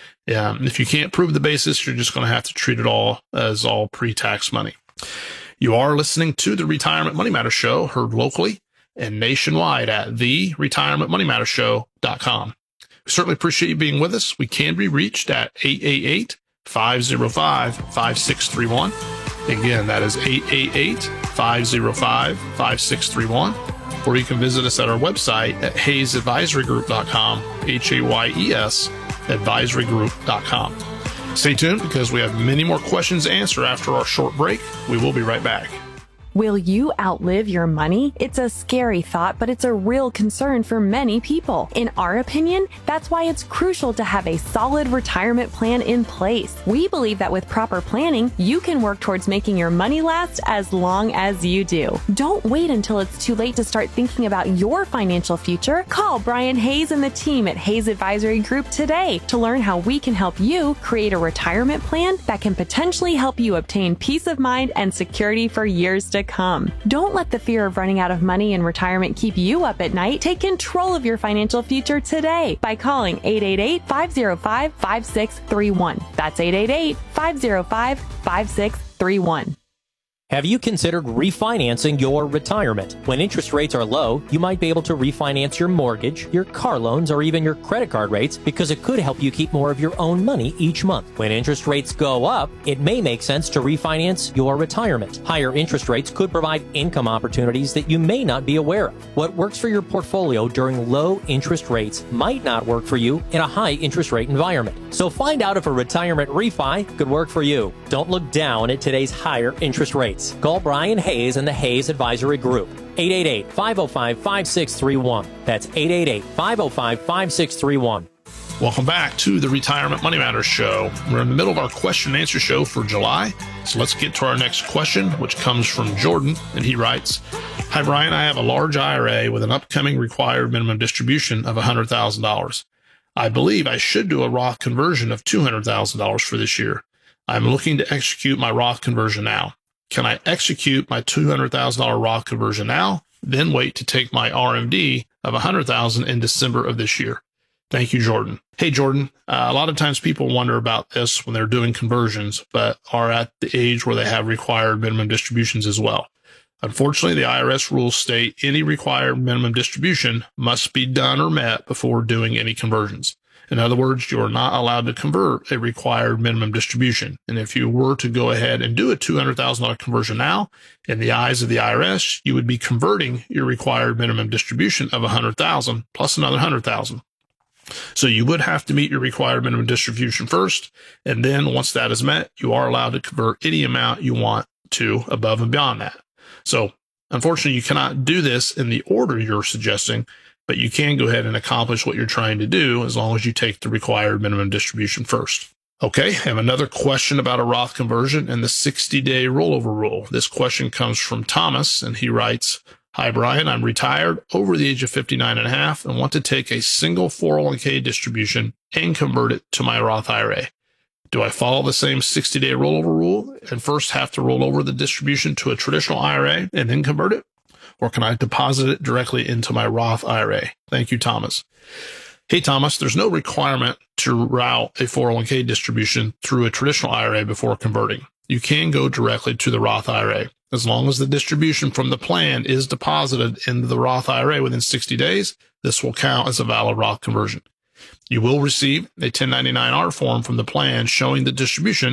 Um, if you can't prove the basis, you're just going to have to treat it all as all pre-tax money. You are listening to the Retirement Money Matter Show, heard locally and nationwide at the retirement money matter show dot com. We certainly appreciate you being with us. We can be reached at eight eight eight, five oh five, five six three one. Again, that is eight eight eight, five oh five, five six three one. Or you can visit us at our website at hayes advisory group dot com, H A Y E S, advisory group dot com. Stay tuned because we have many more questions to answer after our short break. We will be right back.
Will you outlive your money? It's a scary thought, but it's a real concern for many people. In our opinion, that's why it's crucial to have a solid retirement plan in place. We believe that with proper planning, you can work towards making your money last as long as you do. Don't wait until it's too late to start thinking about your financial future. Call Brian Hayes and the team at Hayes Advisory Group today to learn how we can help you create a retirement plan that can potentially help you obtain peace of mind and security for years to come. Don't let the fear of running out of money in retirement keep you up at night. Take control of your financial future today by calling eight eight eight, five oh five, five six three one. That's eight eight eight, five oh five, five six three one.
Have you considered refinancing your retirement? When interest rates are low, you might be able to refinance your mortgage, your car loans, or even your credit card rates because it could help you keep more of your own money each month. When interest rates go up, it may make sense to refinance your retirement. Higher interest rates could provide income opportunities that you may not be aware of. What works for your portfolio during low interest rates might not work for you in a high interest rate environment. So find out if a retirement refi could work for you. Don't look down at today's higher interest rates. Call Brian Hayes and the Hayes Advisory Group. eight eight eight, five oh five, five six three one. That's eight eight eight, five oh five, five six three one.
Welcome back to the Retirement Money Matters Show. We're in the middle of our question and answer show for July. So let's get to our next question, which comes from Jordan. And he writes, Hi, Brian. I have a large I R A with an upcoming required minimum distribution of one hundred thousand dollars. I believe I should do a Roth conversion of two hundred thousand dollars for this year. I'm looking to execute my Roth conversion now. Can I execute my two hundred thousand dollars Roth conversion now, then wait to take my R M D of one hundred thousand dollars in December of this year? Thank you, Jordan. Hey, Jordan, uh, a lot of times people wonder about this when they're doing conversions, but are at the age where they have required minimum distributions as well. Unfortunately, the I R S rules state any required minimum distribution must be done or met before doing any conversions. In other words, you are not allowed to convert a required minimum distribution. And if you were to go ahead and do a two hundred thousand dollars conversion now, in the eyes of the I R S, you would be converting your required minimum distribution of one hundred thousand dollars plus another one hundred thousand dollars. So you would have to meet your required minimum distribution first. And then once that is met, you are allowed to convert any amount you want to above and beyond that. So unfortunately, you cannot do this in the order you're suggesting, but you can go ahead and accomplish what you're trying to do as long as you take the required minimum distribution first. Okay, I have another question about a Roth conversion and the sixty-day rollover rule. This question comes from Thomas, and he writes, Hi, Brian. I'm retired, over the age of fifty-nine and a half, and want to take a single four oh one k distribution and convert it to my Roth I R A. Do I follow the same sixty-day rollover rule and first have to roll over the distribution to a traditional I R A and then convert it? Or can I deposit it directly into my Roth I R A? Thank you, Thomas. Hey, Thomas, there's no requirement to route a four oh one k distribution through a traditional I R A before converting. You can go directly to the Roth I R A. As long as the distribution from the plan is deposited into the Roth I R A within sixty days, this will count as a valid Roth conversion. You will receive a ten ninety-nine R form from the plan showing the distribution,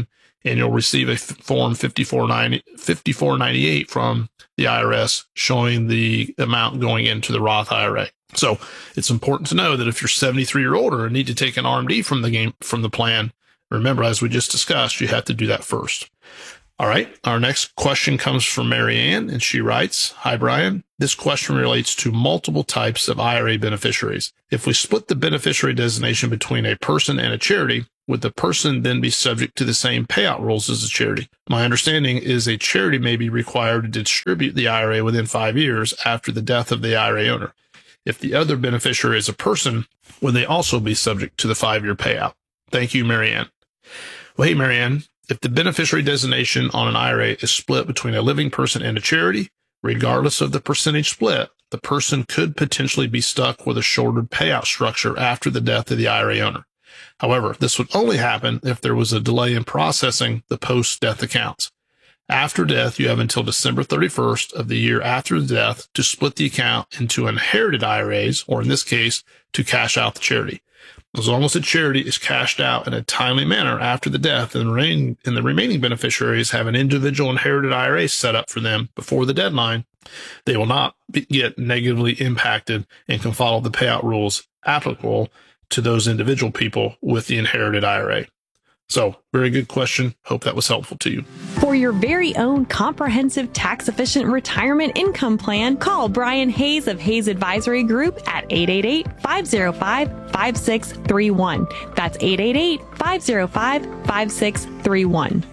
and you'll receive a form fifty-four ninety-eight from the I R S showing the amount going into the Roth I R A. So it's important to know that if you're seventy-three or older and need to take an R M D from the game, from the plan, remember, as we just discussed, you have to do that first. All right. Our next question comes from Mary Ann, and she writes, "Hi, Brian. This question relates to multiple types of I R A beneficiaries. If we split the beneficiary designation between a person and a charity, would the person then be subject to the same payout rules as a charity? My understanding is a charity may be required to distribute the I R A within five years after the death of the I R A owner. If the other beneficiary is a person, would they also be subject to the five-year payout? Thank you, Mary Ann." Well, hey, Mary Ann, if the beneficiary designation on an I R A is split between a living person and a charity, regardless of the percentage split, the person could potentially be stuck with a shorter payout structure after the death of the I R A owner. However, this would only happen if there was a delay in processing the post-death accounts. After death, you have until December thirty-first of the year after the death to split the account into inherited I R As, or in this case, to cash out the charity. As long as the charity is cashed out in a timely manner after the death, and the remaining, and the remaining beneficiaries have an individual inherited I R A set up for them before the deadline, they will not be, get negatively impacted and can follow the payout rules applicable to those individual people with the inherited I R A. So, very good question. Hope that was helpful to you.
For your very own comprehensive tax-efficient retirement income plan, call Brian Hayes of Hayes Advisory Group at eight eight eight, five oh five, five six three one. That's eight eight eight, five oh five, five six three one.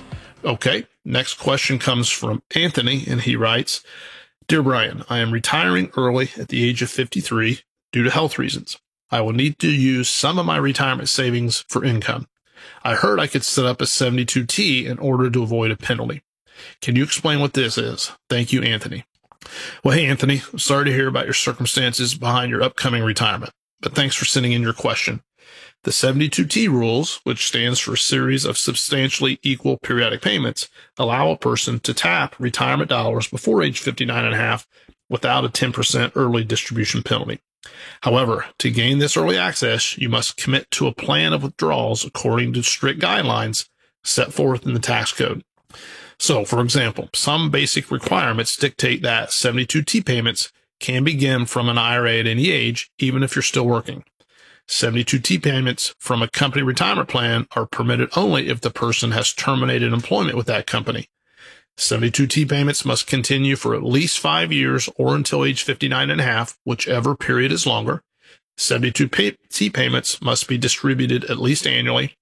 Okay, next question comes from Anthony, and he writes, "Dear Brian, I am retiring early at the age of fifty-three due to health reasons. I will need to use some of my retirement savings for income. I heard I could set up a seventy-two T in order to avoid a penalty. Can you explain what this is? Thank you, Anthony." Well, hey, Anthony, sorry to hear about your circumstances behind your upcoming retirement, but thanks for sending in your question. The seventy-two T rules, which stands for a series of substantially equal periodic payments, allow a person to tap retirement dollars before age fifty-nine and a half without a ten percent early distribution penalty. However, to gain this early access, you must commit to a plan of withdrawals according to strict guidelines set forth in the tax code. So, for example, some basic requirements dictate that seventy-two T payments can begin from an I R A at any age, even if you're still working. seventy-two T payments from a company retirement plan are permitted only if the person has terminated employment with that company. seventy-two T payments must continue for at least five years or until age fifty-nine and a half, whichever period is longer. seventy-two T payments must be distributed at least annually,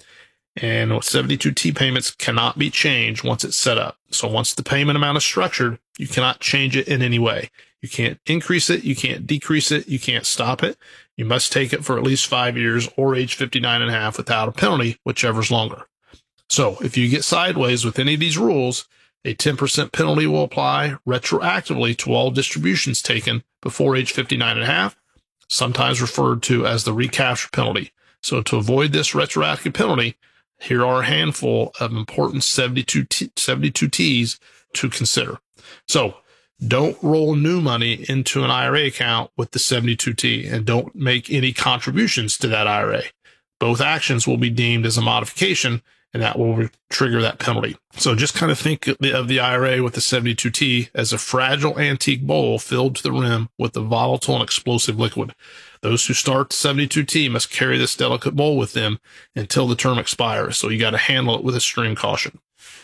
and seventy-two T payments cannot be changed once it's set up. So once the payment amount is structured, you cannot change it in any way. You can't increase it, you can't decrease it, you can't stop it. You must take it for at least five years or age fifty-nine and a half without a penalty, whichever's longer. So if you get sideways with any of these rules, a ten percent penalty will apply retroactively to all distributions taken before age fifty-nine and a half, sometimes referred to as the recapture penalty. So to avoid this retroactive penalty, here are a handful of important seventy-two, T, seventy-two T's to consider. So don't roll new money into an I R A account with the seventy-two T, and don't make any contributions to that I R A. Both actions will be deemed as a modification, and that will re- trigger that penalty. So just kind of think of the, of the I R A with the seventy-two T as a fragile antique bowl filled to the rim with a volatile and explosive liquid. Those who start the seventy-two T must carry this delicate bowl with them until the term expires. So you got to handle it with extreme caution.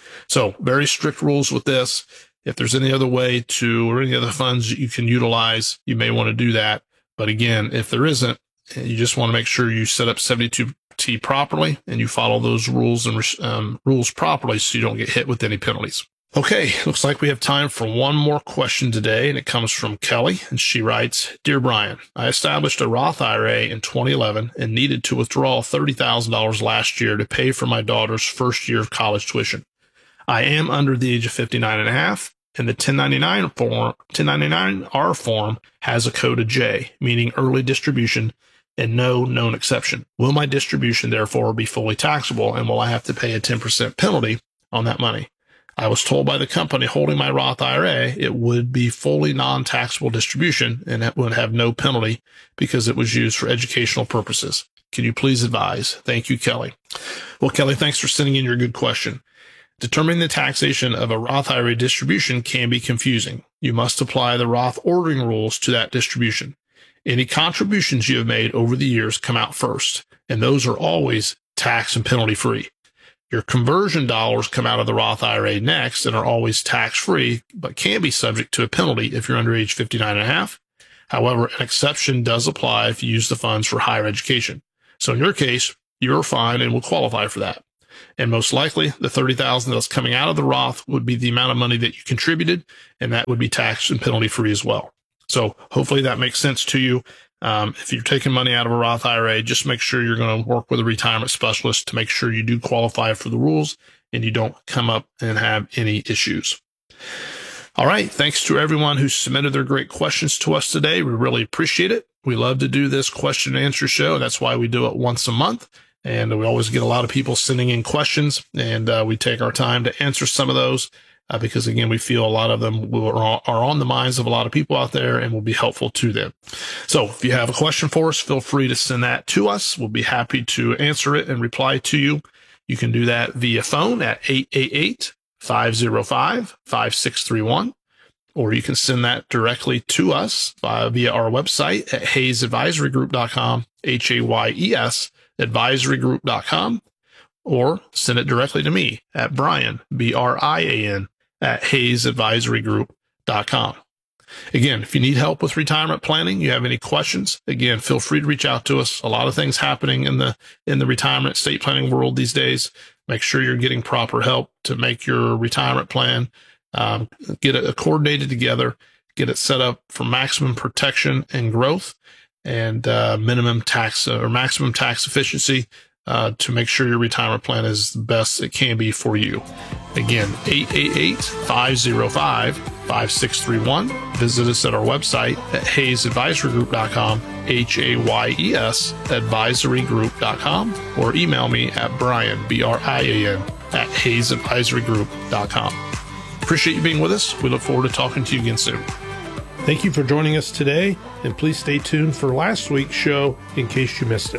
So very strict rules with this. If there's any other way to, or any other funds you can utilize, you may want to do that. But again, if there isn't, you just want to make sure you set up seventy-two T properly and you follow those rules and um, rules properly so you don't get hit with any penalties. Okay, looks like we have time for one more question today, and it comes from Kelly, and she writes, "Dear Brian, I established a Roth I R A in twenty eleven and needed to withdraw thirty thousand dollars last year to pay for my daughter's first year of college tuition. I am under the age of fifty-nine and a half, and the ten ninety-nine form, ten ninety-nine R form has a code of J, meaning early distribution, and no known exception. Will my distribution therefore be fully taxable, and will I have to pay a ten percent penalty on that money? I was told by the company holding my Roth I R A it would be fully non-taxable distribution and it would have no penalty because it was used for educational purposes. Can you please advise? Thank you, Kelly." Well, Kelly, thanks for sending in your good question. Determining the taxation of a Roth I R A distribution can be confusing. You must apply the Roth ordering rules to that distribution. Any contributions you have made over the years come out first, and those are always tax and penalty free. Your conversion dollars come out of the Roth I R A next and are always tax-free, but can be subject to a penalty if you're under age fifty-nine and a half. However, an exception does apply if you use the funds for higher education. So in your case, you're fine and will qualify for that. And most likely, the thirty thousand dollars that's coming out of the Roth would be the amount of money that you contributed, and that would be tax and penalty-free as well. So hopefully that makes sense to you. Um, if you're taking money out of a Roth I R A, just make sure you're going to work with a retirement specialist to make sure you do qualify for the rules and you don't come up and have any issues. All right. Thanks to everyone who submitted their great questions to us today. We really appreciate it. We love to do this question and answer show. That's why we do it once a month. And we always get a lot of people sending in questions, and uh, we take our time to answer some of those. Uh, because, again, we feel a lot of them will, are on the minds of a lot of people out there and will be helpful to them. So if you have a question for us, feel free to send that to us. We'll be happy to answer it and reply to you. You can do that via phone at eight eight eight, five oh five, five six three one, or you can send that directly to us via, via our website at hayes advisory group dot com, H A Y E S, advisory group dot com, or send it directly to me at Brian, B R I A N, at hayes advisory group dot com. Again, if you need help with retirement planning, you have any questions, again, feel free to reach out to us. A lot of things happening in the in the retirement estate planning world these days. Make sure you're getting proper help to make your retirement plan, um, get it coordinated together, get it set up for maximum protection and growth, and uh, minimum tax uh, or maximum tax efficiency. Uh, to make sure your retirement plan is the best it can be for you. Again, eight eight eight, five oh five, five six three one. Visit us at our website at hayes advisory group dot com, H A Y E S, advisory group dot com, or email me at Brian, B R I A N, at hayes advisory group dot com. Appreciate you being with us. We look forward to talking to you again soon. Thank you for joining us today, and please stay tuned for last week's show in case you missed it.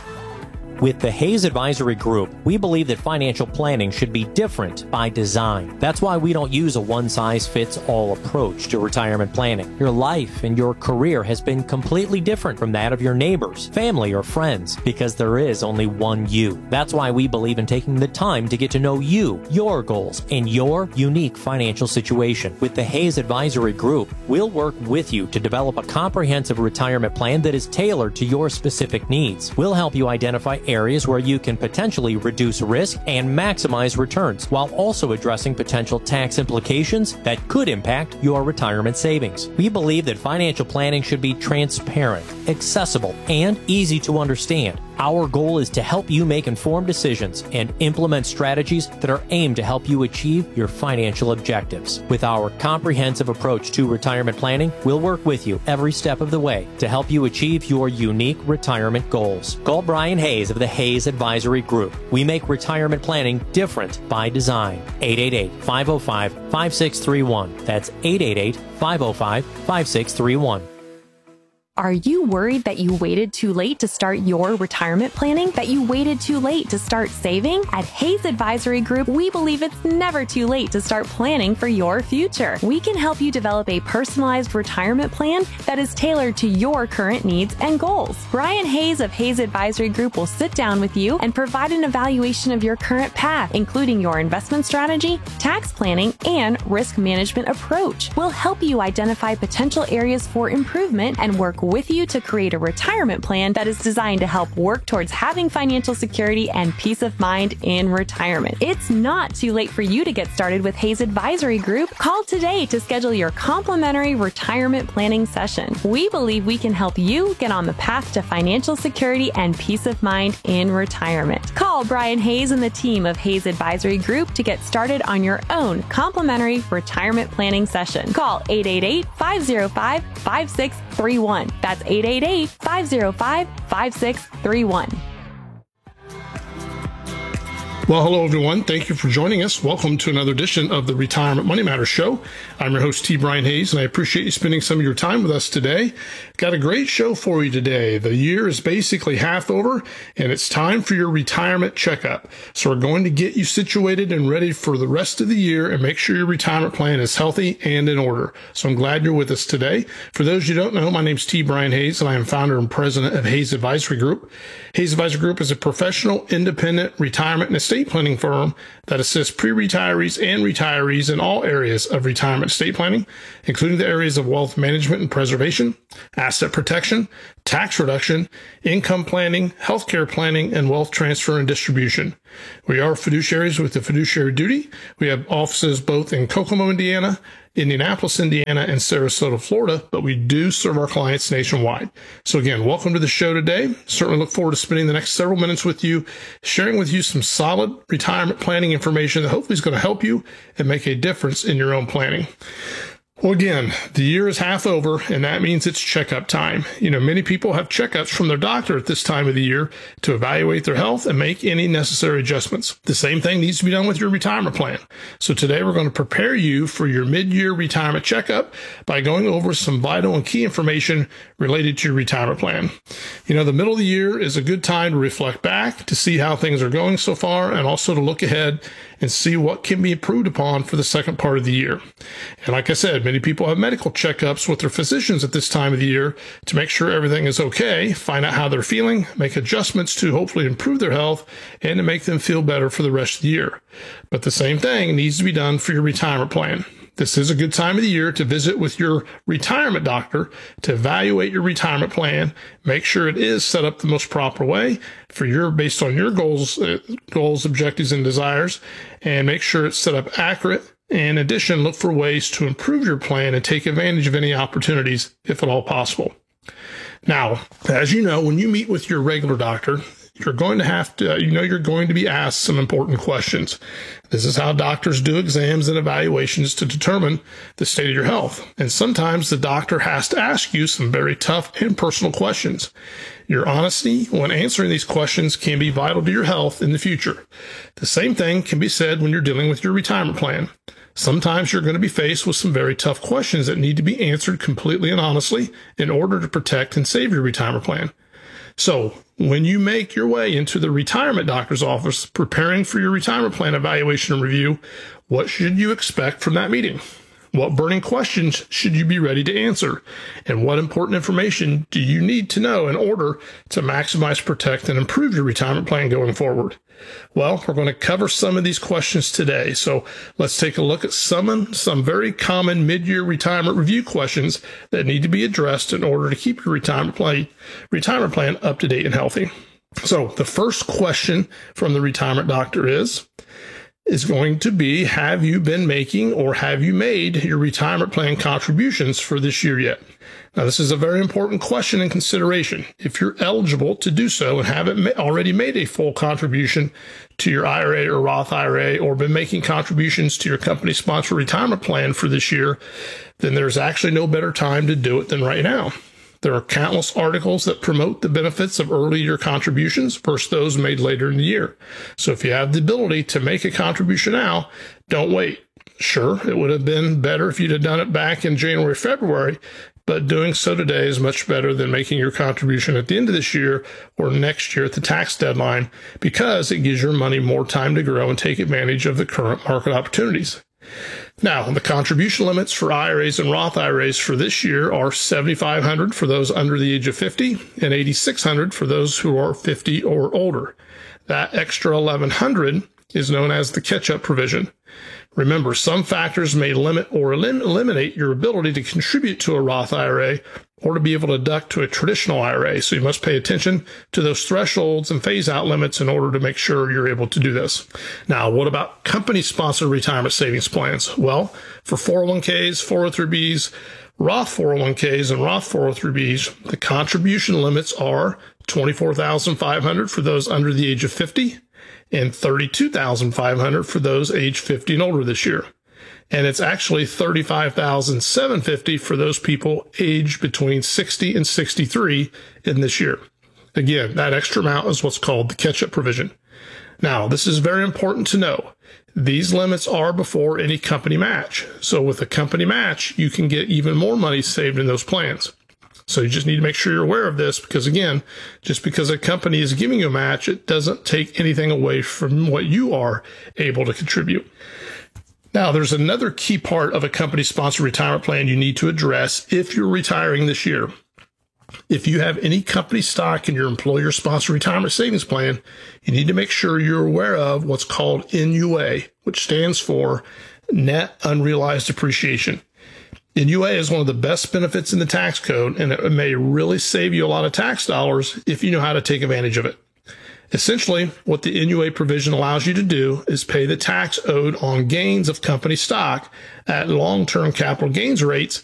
With the Hayes Advisory Group, we believe that financial planning should be different by design. That's why we don't use a one-size-fits-all approach to retirement planning. Your life and your career has been completely different from that of your neighbors, family, or friends, because there is only one you. That's why we believe in taking the time to get to know you, your goals, and your unique financial situation. With the Hayes Advisory Group, we'll work with you to develop a comprehensive retirement plan that is tailored to your specific needs. We'll help you identify areas where you can potentially reduce risk and maximize returns, while also addressing potential tax implications that could impact your retirement savings. We believe that financial planning should be transparent, accessible, and easy to understand. Our goal is to help you make informed decisions and implement strategies that are aimed to help you achieve your financial objectives. With our comprehensive approach to retirement planning, we'll work with you every step of the way to help you achieve your unique retirement goals. Call Brian Hayes of the Hayes Advisory Group. We make retirement planning different by design. eight eight eight, five oh five, five six three one. That's eight eight eight, five oh five, five six three one.
Are you worried that you waited too late to start your retirement planning? That you waited too late to start saving? At Hayes Advisory Group, we believe it's never too late to start planning for your future. We can help you develop a personalized retirement plan that is tailored to your current needs and goals. Brian Hayes of Hayes Advisory Group will sit down with you and provide an evaluation of your current path, including your investment strategy, tax planning, and risk management approach. We'll help you identify potential areas for improvement and work with you to create a retirement plan that is designed to help work towards having financial security and peace of mind in retirement. It's not too late for you to get started with Hayes Advisory Group. Call today to schedule your complimentary retirement planning session. We believe we can help you get on the path to financial security and peace of mind in retirement. Call Brian Hayes and the team of Hayes Advisory Group to get started on your own complimentary retirement planning session. Call eight eight eight, five oh five, five six three one. That's eight eight eight, five oh five, five six three one.
Well, hello, everyone. Thank you for joining us. Welcome to another edition of the Retirement Money Matters Show. I'm your host, T. Brian Hayes, and I appreciate you spending some of your time with us today. Got a great show for you today. The year is basically half over, and it's time for your retirement checkup. So we're going to get you situated and ready for the rest of the year and make sure your retirement plan is healthy and in order. So I'm glad you're with us today. For those you don't know, my name's T. Brian Hayes, and I am founder and president of Hayes Advisory Group. Hayes Advisory Group is a professional, independent retirement and estate planning firm that assists pre-retirees and retirees in all areas of retirement estate planning, including the areas of wealth management and preservation, asset protection, tax reduction, income planning, healthcare planning, and wealth transfer and distribution. We are fiduciaries with the fiduciary duty. We have offices both in Kokomo, Indiana, Indianapolis, Indiana, and Sarasota, Florida, but we do serve our clients nationwide. So again, welcome to the show today. Certainly look forward to spending the next several minutes with you, sharing with you some solid retirement planning information that hopefully is going to help you and make a difference in your own planning. Well, again, the year is half over, and that means it's checkup time. You know, many people have checkups from their doctor at this time of the year to evaluate their health and make any necessary adjustments. The same thing needs to be done with your retirement plan. So today we're going to prepare you for your mid-year retirement checkup by going over some vital and key information related to your retirement plan. You know, the middle of the year is a good time to reflect back, to see how things are going so far, and also to look ahead and see what can be improved upon for the second part of the year. And like I said, many people have medical checkups with their physicians at this time of the year to make sure everything is okay, find out how they're feeling, make adjustments to hopefully improve their health, and to make them feel better for the rest of the year. But the same thing needs to be done for your retirement plan. This is a good time of the year to visit with your retirement doctor to evaluate your retirement plan, make sure it is set up the most proper way for your, based on your goals, uh, goals, objectives, and desires, and make sure it's set up accurate. In addition, look for ways to improve your plan and take advantage of any opportunities if at all possible. Now, as you know, when you meet with your regular doctor, you're going to have to, you know, you're going to be asked some important questions. This is how doctors do exams and evaluations to determine the state of your health. And sometimes the doctor has to ask you some very tough and personal questions. Your honesty when answering these questions can be vital to your health in the future. The same thing can be said when you're dealing with your retirement plan. Sometimes you're going to be faced with some very tough questions that need to be answered completely and honestly in order to protect and save your retirement plan. So when you make your way into the retirement doctor's office preparing for your retirement plan evaluation and review, what should you expect from that meeting? What burning questions should you be ready to answer? And what important information do you need to know in order to maximize, protect, and improve your retirement plan going forward? Well, we're going to cover some of these questions today. So let's take a look at some, some very common mid-year retirement review questions that need to be addressed in order to keep your retirement plan, retirement plan up to date and healthy. So the first question from the retirement doctor is, is going to be, have you been making or have you made your retirement plan contributions for this year yet? Now, this is a very important question and consideration. If you're eligible to do so and haven't already made a full contribution to your I R A or Roth I R A or been making contributions to your company-sponsored retirement plan for this year, then there's actually no better time to do it than right now. There are countless articles that promote the benefits of early year contributions versus those made later in the year. So if you have the ability to make a contribution now, don't wait. Sure, it would have been better if you'd have done it back in January, February, but doing so today is much better than making your contribution at the end of this year or next year at the tax deadline, because it gives your money more time to grow and take advantage of the current market opportunities. Now, the contribution limits for I R As and Roth I R As for this year are seven thousand five hundred dollars for those under the age of fifty and eight thousand six hundred dollars for those who are fifty or older. That extra eleven hundred dollars is known as the catch-up provision. Remember, some factors may limit or elim- eliminate your ability to contribute to a Roth I R A or to be able to deduct to a traditional I R A. So you must pay attention to those thresholds and phase-out limits in order to make sure you're able to do this. Now, what about company-sponsored retirement savings plans? Well, for four oh one Ks, four oh three Bs, Roth four oh one Ks, and Roth four oh three Bs, the contribution limits are twenty-four thousand five hundred dollars for those under the age of fifty and thirty-two thousand five hundred dollars for those age fifty and older this year. And it's actually thirty-five thousand seven hundred fifty dollars for those people aged between sixty and sixty-three in this year. Again, that extra amount is what's called the catch-up provision. Now, this is very important to know. These limits are before any company match. So with a company match, you can get even more money saved in those plans. So you just need to make sure you're aware of this because, again, just because a company is giving you a match, it doesn't take anything away from what you are able to contribute. Now, there's another key part of a company-sponsored retirement plan you need to address if you're retiring this year. If you have any company stock in your employer-sponsored retirement savings plan, you need to make sure you're aware of what's called N U A, which stands for Net Unrealized Appreciation. N U A is one of the best benefits in the tax code, and it may really save you a lot of tax dollars if you know how to take advantage of it. Essentially, what the N U A provision allows you to do is pay the tax owed on gains of company stock at long-term capital gains rates